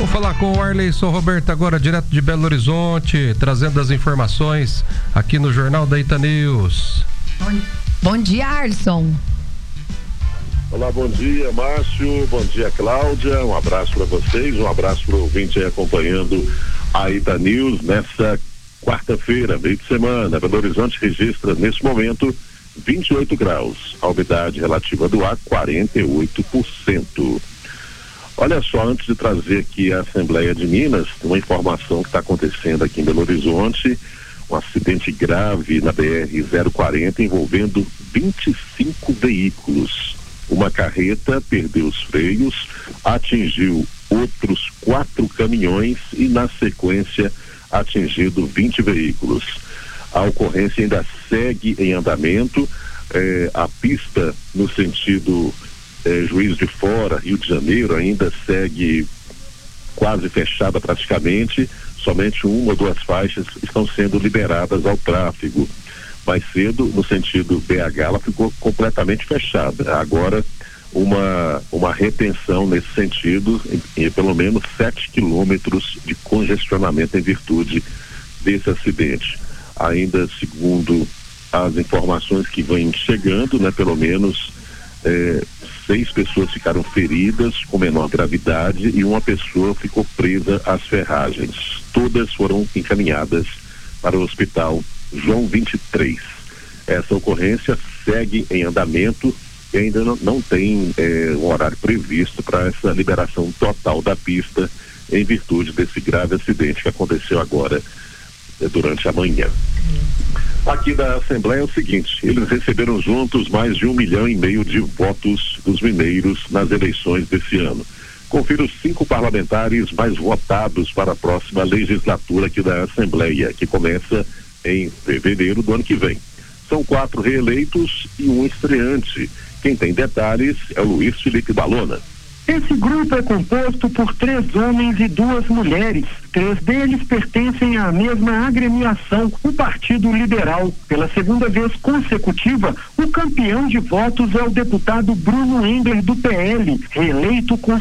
Vou falar com o Arleison Roberto agora, direto de Belo Horizonte, trazendo as informações aqui no Jornal da Ita News. Bom dia, Arleison. Olá, bom dia, Márcio, bom dia, Cláudia, um abraço para vocês, um abraço para o ouvinte aí acompanhando a Ita News nessa quarta-feira, meio de semana. Belo Horizonte registra nesse momento 28 graus, a umidade relativa do ar 48%. Olha só, antes de trazer aqui a Assembleia de Minas, uma informação que está acontecendo aqui em Belo Horizonte, um acidente grave na BR-040 envolvendo 25 veículos. Uma carreta perdeu os freios, atingiu outros 4 caminhões e, na sequência, atingido 20 veículos. A ocorrência ainda segue em andamento, a pista no sentido Juiz de Fora, Rio de Janeiro, ainda segue quase fechada praticamente, somente 1 ou 2 faixas estão sendo liberadas ao tráfego. Mais cedo, no sentido BH, ela ficou completamente fechada. Agora, uma retenção nesse sentido, em pelo menos 7 quilômetros de congestionamento em virtude desse acidente. Ainda segundo as informações que vêm chegando, né, pelo menos 6 pessoas ficaram feridas com menor gravidade e uma pessoa ficou presa às ferragens. Todas foram encaminhadas para o Hospital João 23. Essa ocorrência segue em andamento e ainda não tem um horário previsto para essa liberação total da pista em virtude desse grave acidente que aconteceu agora durante a manhã. Aqui da Assembleia é o seguinte: eles receberam juntos mais de 1,5 milhão de votos dos mineiros nas eleições desse ano. Confira os 5 parlamentares mais votados para a próxima legislatura aqui da Assembleia, que começa em fevereiro do ano que vem. São 4 reeleitos e um estreante. Quem tem detalhes é o Luiz Felipe Balona. Esse grupo é composto por 3 homens e 2 mulheres. 3 deles pertencem à mesma agremiação, o Partido Liberal. Pela segunda vez consecutiva, o campeão de votos é o deputado Bruno Engler, do PL, reeleito com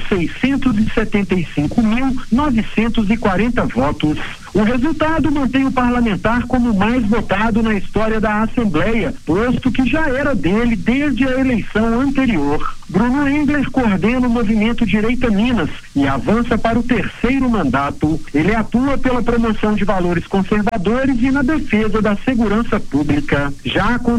675.940 votos. O resultado mantém o parlamentar como o mais votado na história da Assembleia, posto que já era dele desde a eleição anterior. Bruno Engler coordena o movimento Direita Minas e avança para o 3º mandato. Ele atua pela promoção de valores conservadores e na defesa da segurança pública. Já com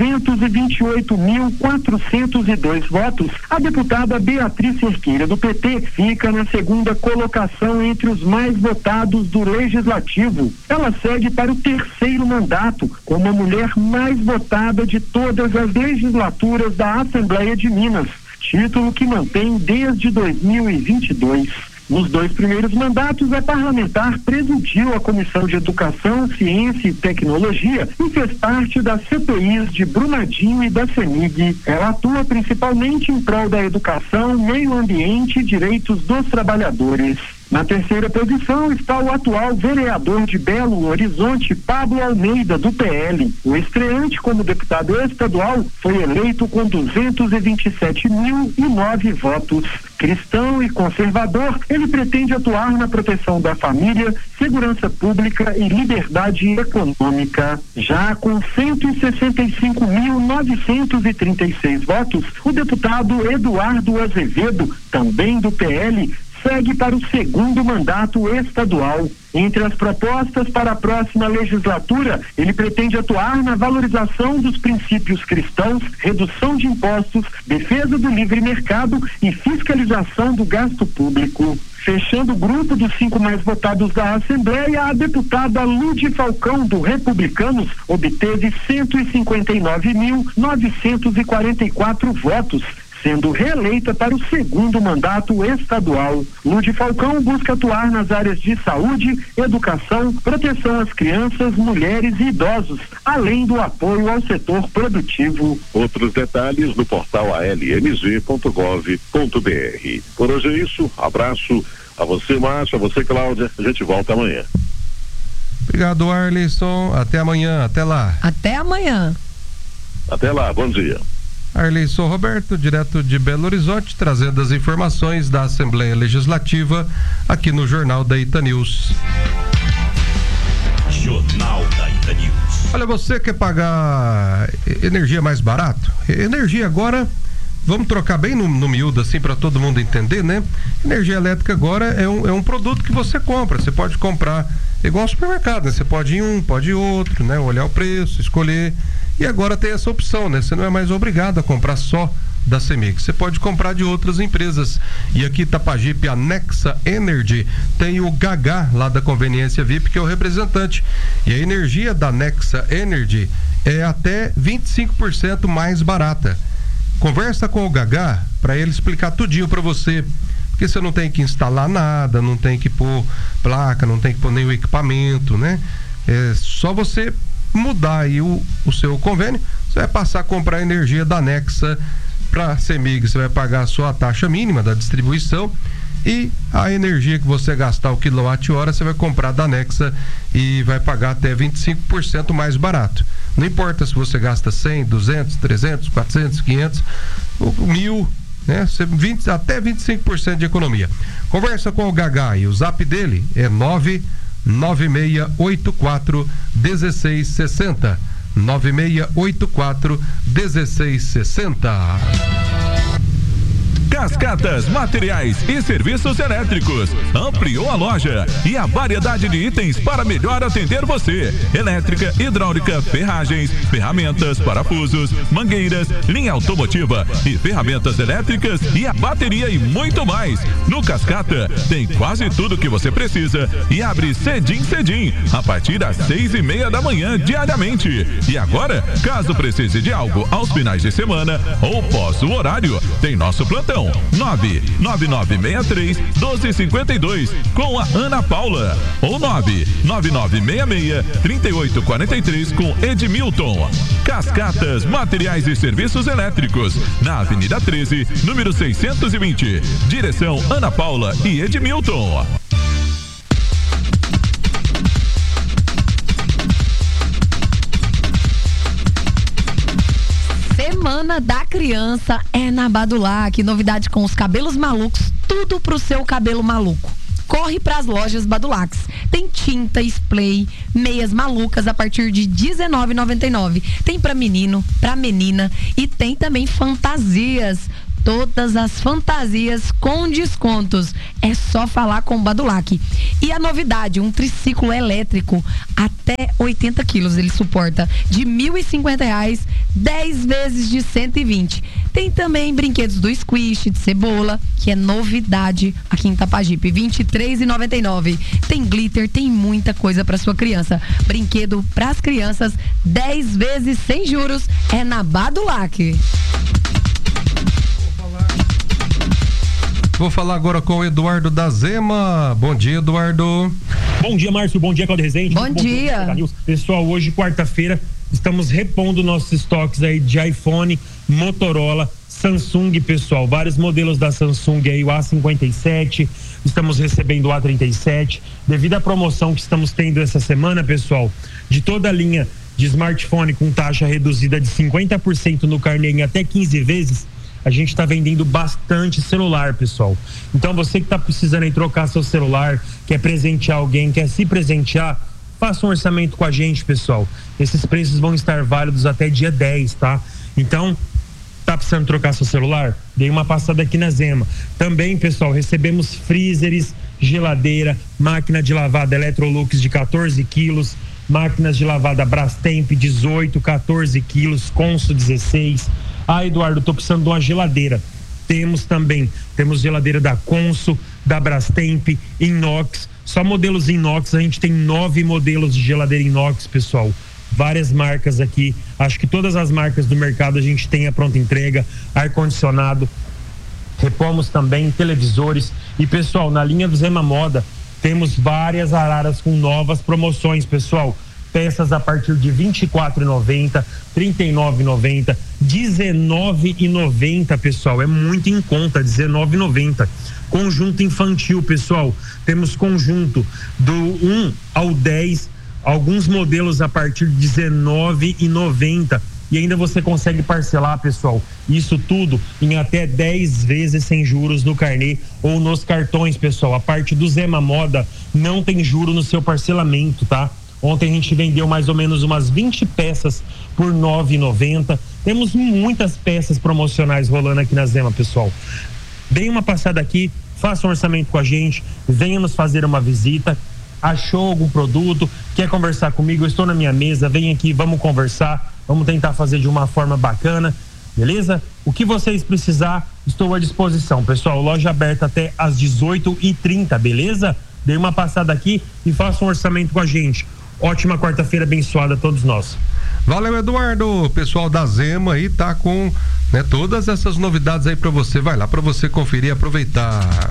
328.402 votos, a deputada Beatriz Cerqueira, do PT, fica na 2ª colocação entre os mais votados do Legislativo. Ela segue para o 3º mandato, como a mulher mais votada de todas as legislaturas da Assembleia de Minas, título que mantém desde 2022. Nos 2 primeiros mandatos, a parlamentar presidiu a Comissão de Educação, Ciência e Tecnologia e fez parte das CPIs de Brumadinho e da CEMIG. Ela atua principalmente em prol da educação, meio ambiente e direitos dos trabalhadores. Na 3ª posição está o atual vereador de Belo Horizonte, Pablo Almeida, do PL. O estreante como deputado estadual foi eleito com 227.009 votos. Cristão e conservador, ele pretende atuar na proteção da família, segurança pública e liberdade econômica. Já com 165.936 votos, o deputado Eduardo Azevedo, também do PL, segue para o 2º mandato estadual. Entre as propostas para a próxima legislatura, ele pretende atuar na valorização dos princípios cristãos, redução de impostos, defesa do livre mercado e fiscalização do gasto público. Fechando o grupo dos 5 mais votados da Assembleia, a deputada Lude Falcão, do Republicanos, obteve 159.944 votos, sendo reeleita para o 2º mandato estadual. Lude Falcão busca atuar nas áreas de saúde, educação, proteção às crianças, mulheres e idosos, além do apoio ao setor produtivo. Outros detalhes no portal almg.gov.br. Por hoje é isso. Abraço a você, Márcio, a você, Cláudia. A gente volta amanhã. Obrigado, Arleison. Até amanhã. Até lá. Até amanhã. Até lá. Bom dia. Arleison Roberto, direto de Belo Horizonte, trazendo as informações da Assembleia Legislativa aqui no Jornal da Ita News. Jornal da Ita News. Olha, você quer pagar energia mais barato? Energia agora, vamos trocar bem no miúdo assim para todo mundo entender, né? Energia elétrica agora é um produto que você compra. Você pode comprar igual ao supermercado, né? Você pode ir um, pode ir outro, né? Olhar o preço, escolher. E agora tem essa opção, né? Você não é mais obrigado a comprar só da CEMIG. Você pode comprar de outras empresas. E aqui Itapajipe, a Nexa Energy, tem o Gagá lá da Conveniência VIP, que é o representante. E a energia da Nexa Energy é até 25% mais barata. Conversa com o Gagá para ele explicar tudinho para você. Porque você não tem que instalar nada, não tem que pôr placa, não tem que pôr nenhum equipamento, né? É só você mudar aí o seu convênio, você vai passar a comprar energia da Nexa para a CEMIG. Você vai pagar só a taxa mínima da distribuição e a energia que você gastar o quilowatt-hora você vai comprar da Nexa e vai pagar até 25% mais barato. Não importa se você gasta 100, 200, 300, 400, 500, 1.000, né? Até 25% de economia. Conversa com o Gagá e o zap dele é 9684-1660. 9684-1660. Cascatas Materiais e Serviços Elétricos ampliou a loja e a variedade de itens para melhor atender você. Elétrica, hidráulica, ferragens, ferramentas, parafusos, mangueiras, linha automotiva e ferramentas elétricas e a bateria e muito mais. No Cascata tem quase tudo que você precisa e abre cedinho a partir das 6:30 da manhã diariamente. E agora, caso precise de algo aos finais de semana ou pós o horário, tem nosso plantão 99963-1252 com a Ana Paula ou 99966-3843 com Edmilton. Cascatas Materiais e Serviços Elétricos, na Avenida 13, número 620. Direção Ana Paula e Edmilton. Semana da Criança é na Badulac. Novidade com os cabelos malucos, tudo pro seu cabelo maluco. Corre pras lojas Badulax. Tem tinta, spray, meias malucas a partir de R$19,99. Tem pra menino, pra menina e tem também fantasias. Todas as fantasias com descontos. É só falar com o Badulac. E a novidade, um triciclo elétrico até 80 quilos ele suporta, de R$1.050, 10 vezes de 120. Tem também brinquedos do Squish, de cebola, que é novidade aqui em Itapajipe, R$23,99. Tem glitter, tem muita coisa para sua criança. Brinquedo para as crianças, 10 vezes sem juros, é na Badulac. Vou falar agora com o Eduardo da Zema. Bom dia, Eduardo. Bom dia, Márcio. Bom dia, Cláudio Rezende. Bom dia. Pessoal, hoje, quarta-feira, estamos repondo nossos estoques aí de iPhone, Motorola, Samsung, pessoal. Vários modelos da Samsung aí, o A57, estamos recebendo o A37. Devido à promoção que estamos tendo essa semana, pessoal, de toda a linha de smartphone com taxa reduzida de 50% no carnê em até 15 vezes, a gente está vendendo bastante celular, pessoal. Então você que está precisando aí trocar seu celular, quer presentear alguém, quer se presentear, faça um orçamento com a gente, pessoal. Esses preços vão estar válidos até dia 10, tá? Então, tá precisando trocar seu celular? Dei uma passada aqui na Zema. Também, pessoal, recebemos freezers, geladeira, máquina de lavada Electrolux de 14 quilos, máquinas de lavada Brastemp 18, 14 quilos, Consul 16. Ah, Eduardo, tô precisando de uma geladeira. Temos geladeira da Consul, da Brastemp, inox, só modelos inox. A gente tem 9 modelos de geladeira inox, pessoal. Várias marcas aqui, acho que todas as marcas do mercado a gente tem a pronta entrega, ar-condicionado, repomos também televisores. E, pessoal, na linha do Zema Moda temos várias araras com novas promoções, pessoal. Peças a partir de R$24,90, R$39,90, R$19,90, pessoal. É muito em conta, R$19,90. Conjunto infantil, pessoal. Temos conjunto do 1 ao 10, alguns modelos a partir de R$19,90. e ainda você consegue parcelar, pessoal, isso tudo em até 10 vezes sem juros no carnê ou nos cartões, pessoal. A parte do Zema Moda não tem juro no seu parcelamento, tá? Ontem a gente vendeu mais ou menos umas 20 peças por R$ 9,90. Temos muitas peças promocionais rolando aqui na Zema, pessoal. Deem uma passada aqui, faça um orçamento com a gente, venha nos fazer uma visita. Achou algum produto, quer conversar comigo, eu estou na minha mesa, vem aqui, vamos conversar, vamos tentar fazer de uma forma bacana, beleza? O que vocês precisar, estou à disposição, pessoal. Loja aberta até às 18h30, beleza? Dê uma passada aqui e faça um orçamento com a gente. Ótima quarta-feira abençoada a todos nós. Valeu, Eduardo. O pessoal da Zema aí tá com, né, todas essas novidades aí pra você. Vai lá pra você conferir e aproveitar.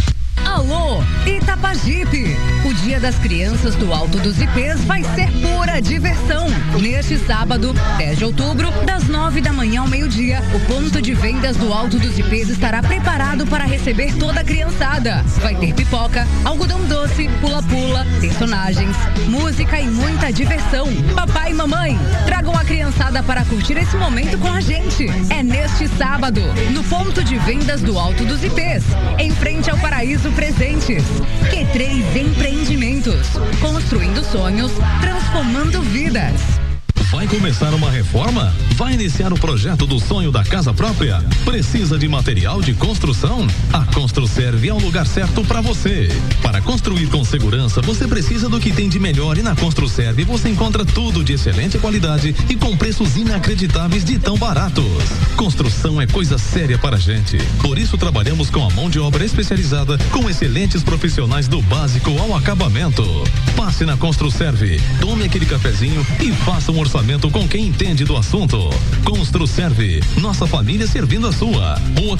Alô, Itapajipe! O Dia das Crianças do Alto dos Ipês vai ser pura diversão. Neste sábado, 10 de outubro, das 9 da manhã ao meio-dia, o ponto de vendas do Alto dos Ipês estará preparado para receber toda a criançada. Vai ter pipoca, algodão doce, pula-pula, personagens, música e muita diversão. Papai e mamãe, tragam a criançada para curtir esse momento com a gente. É neste sábado, no ponto de vendas do Alto dos Ipês, em frente ao Paraíso Presentes. Q3 Empreendimentos, construindo sonhos, transformando vidas. Vai começar uma reforma? Vai iniciar o projeto do sonho da casa própria? Precisa de material de construção? A Construserve é o lugar certo para você. Para construir com segurança, você precisa do que tem de melhor, e na Construserve você encontra tudo de excelente qualidade e com preços inacreditáveis de tão baratos. Construção é coisa séria para a gente. Por isso trabalhamos com a mão de obra especializada, com excelentes profissionais do básico ao acabamento. Passe na Construserve, tome aquele cafezinho e faça um orçamento com quem entende do assunto. Construserve, nossa família servindo a sua. Rua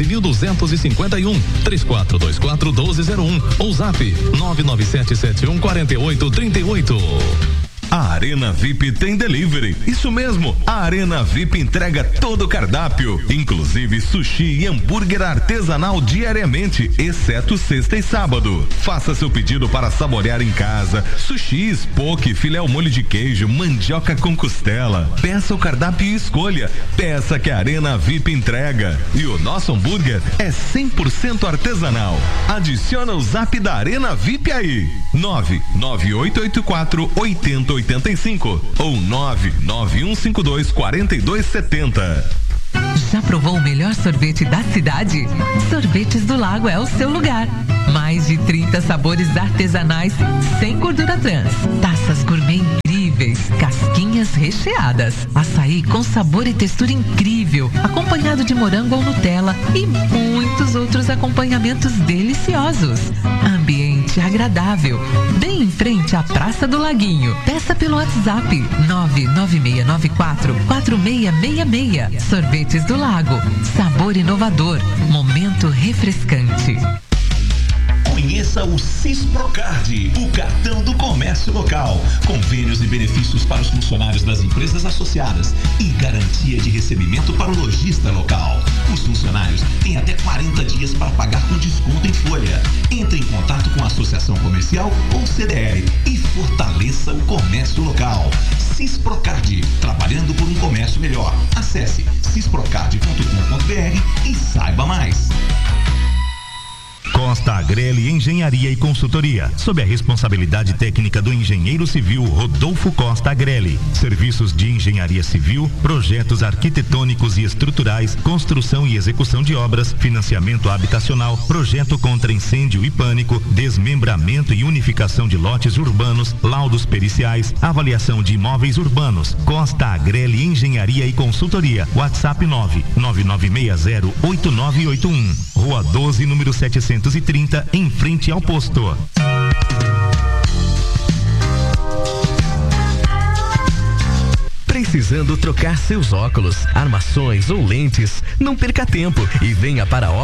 14.251, 3424-1201 ou zap 997714838. A Arena VIP tem delivery. Isso mesmo, a Arena VIP entrega todo o cardápio, inclusive sushi e hambúrguer artesanal diariamente, exceto sexta e sábado. Faça seu pedido para saborear em casa. Sushi, poke, filé ao molho de queijo, mandioca com costela. Peça o cardápio e escolha. Peça que a Arena VIP entrega. E o nosso hambúrguer é 100% artesanal. Adiciona o zap da Arena VIP aí. 99884-8085 ou 99152-4270. Já provou o melhor sorvete da cidade? Sorvetes do Lago é o seu lugar. Mais de 30 sabores artesanais sem gordura trans. Taças gourmet incríveis, casquinhas recheadas, açaí com sabor e textura incrível, acompanhado de morango ou Nutella e muitos outros acompanhamentos deliciosos. Ambiente agradável, bem em frente à Praça do Laguinho. Peça pelo WhatsApp 99694-4666. Sorvetes do Lago, sabor inovador, momento refrescante. Conheça o Cisprocard, o cartão do comércio local. Convênios e benefícios para os funcionários das empresas associadas e garantia de recebimento para o lojista local. Os funcionários têm até 40 dias para pagar com desconto em folha. Entre em contato com a associação comercial ou CDL e fortaleça o comércio local. Cisprocard, trabalhando por um comércio melhor. Acesse cisprocard.com.br e saiba mais. Costa Agrelli Engenharia e Consultoria, sob a responsabilidade técnica do engenheiro civil Rodolfo Costa Agrelli. Serviços de engenharia civil, projetos arquitetônicos e estruturais, construção e execução de obras, financiamento habitacional, projeto contra incêndio e pânico, desmembramento e unificação de lotes urbanos, laudos periciais, avaliação de imóveis urbanos. Costa Agrelli Engenharia e Consultoria. WhatsApp 999608981. Rua 12, número 730, em frente ao posto. Precisando trocar seus óculos, armações ou lentes? Não perca tempo e venha para a